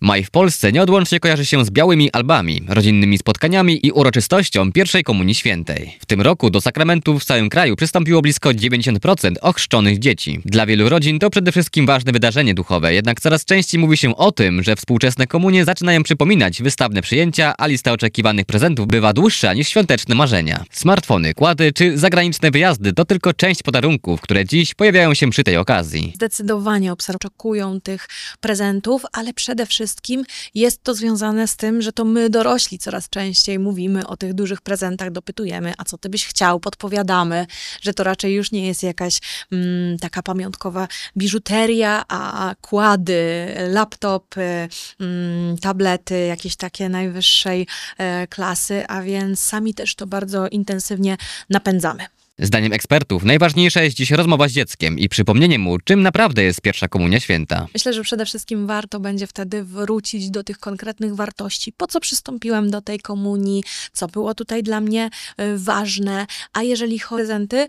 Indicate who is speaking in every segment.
Speaker 1: Maj w Polsce nieodłącznie kojarzy się z białymi albami, rodzinnymi spotkaniami i uroczystością pierwszej komunii świętej. W tym roku do sakramentów w całym kraju przystąpiło blisko 90% ochrzczonych dzieci. Dla wielu rodzin to przede wszystkim ważne wydarzenie duchowe, jednak coraz częściej mówi się o tym, że współczesne komunie zaczynają przypominać wystawne przyjęcia, a lista oczekiwanych prezentów bywa dłuższa niż świąteczne marzenia. Smartfony, kłady czy zagraniczne wyjazdy to tylko część podarunków, które dziś pojawiają się przy tej okazji.
Speaker 2: Zdecydowanie oczekują tych prezentów, ale przede wszystkim jest to związane z tym, że to my dorośli coraz częściej mówimy o tych dużych prezentach, dopytujemy, a co ty byś chciał, podpowiadamy, że to raczej już nie jest jakaś taka pamiątkowa biżuteria, a kłady, laptopy, tablety, jakieś takie najwyższej klasy, a więc sami też to bardzo intensywnie napędzamy.
Speaker 1: Zdaniem ekspertów najważniejsza jest dziś rozmowa z dzieckiem i przypomnienie mu, czym naprawdę jest pierwsza komunia święta.
Speaker 2: Myślę, że przede wszystkim warto będzie wtedy wrócić do tych konkretnych wartości. Po co przystąpiłem do tej komunii, co było tutaj dla mnie ważne, a jeżeli chodzi o prezenty,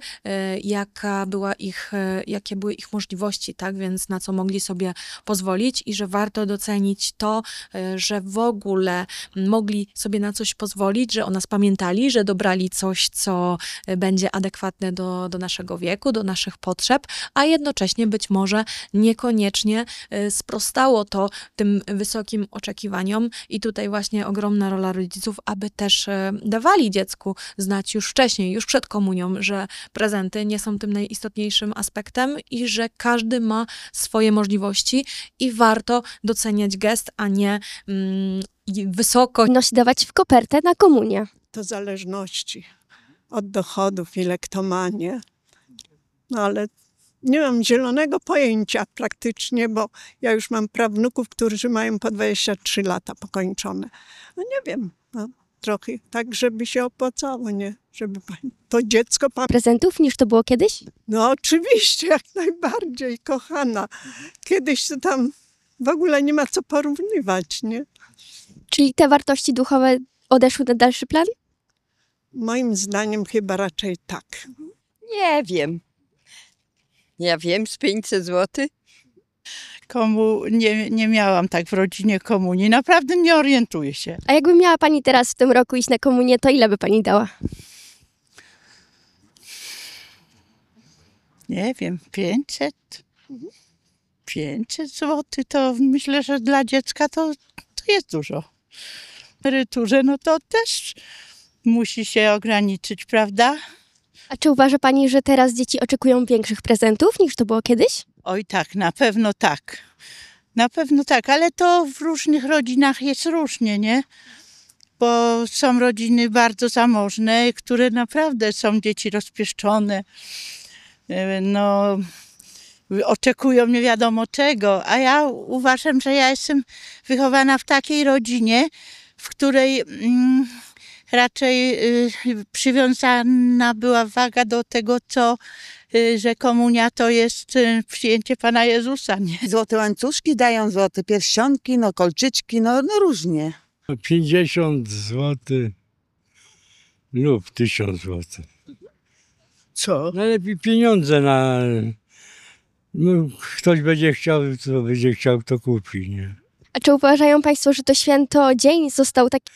Speaker 2: jakie były ich możliwości, tak? Więc na co mogli sobie pozwolić i że warto docenić to, że w ogóle mogli sobie na coś pozwolić, że o nas pamiętali, że dobrali coś, co będzie adekwatne do naszego wieku, do naszych potrzeb, a jednocześnie być może niekoniecznie sprostało to tym wysokim oczekiwaniom i tutaj właśnie ogromna rola rodziców, aby też dawali dziecku znać już wcześniej, już przed komunią, że prezenty nie są tym najistotniejszym aspektem i że każdy ma swoje możliwości i warto doceniać gest, a nie wysoko.
Speaker 3: Powinno się dawać w kopertę na komunię.
Speaker 4: To zależności od dochodów, ile kto ma, nie? No ale nie mam zielonego pojęcia praktycznie, bo ja już mam prawnuków, którzy mają po 23 lata pokończone. No nie wiem, no, trochę tak, żeby się opłacało, nie? Żeby to dziecko...
Speaker 3: Prezentów niż to było kiedyś?
Speaker 4: No oczywiście, jak najbardziej, kochana. Kiedyś to tam w ogóle nie ma co porównywać, nie?
Speaker 3: Czyli te wartości duchowe odeszły na dalszy plan?
Speaker 4: Moim zdaniem chyba raczej tak.
Speaker 5: Nie wiem. Ja wiem, z 500 zł.
Speaker 6: Nie miałam tak w rodzinie komunii. Naprawdę nie orientuję się.
Speaker 3: A jakby miała pani teraz w tym roku iść na komunię, to ile by pani dała?
Speaker 6: Nie wiem, 500? 500 zł to myślę, że dla dziecka to jest dużo. W emeryturze no to też musi się ograniczyć, prawda?
Speaker 3: A czy uważa pani, że teraz dzieci oczekują większych prezentów niż to było kiedyś?
Speaker 6: Oj tak, na pewno tak. Na pewno tak, ale to w różnych rodzinach jest różnie, nie? Bo są rodziny bardzo zamożne, które naprawdę są dzieci rozpieszczone. No, oczekują nie wiadomo czego, a ja uważam, że ja jestem wychowana w takiej rodzinie, w której raczej przywiązana była waga do tego, że komunia to jest przyjęcie Pana Jezusa. Nie?
Speaker 7: Złote łańcuszki dają, złote pierścionki, no kolczyczki, no różnie.
Speaker 8: 50 zł lub 1000 zł.
Speaker 4: Co?
Speaker 8: Najlepiej pieniądze na... No, ktoś będzie chciał, to kupi, nie?
Speaker 3: A czy uważają państwo, że to święto dzień został taki...